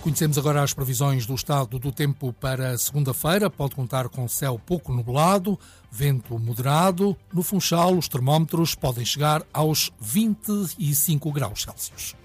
Conhecemos agora as previsões do estado do tempo para segunda-feira. Pode contar com céu pouco nublado, vento moderado. No Funchal, os termómetros podem chegar aos 25 graus Celsius.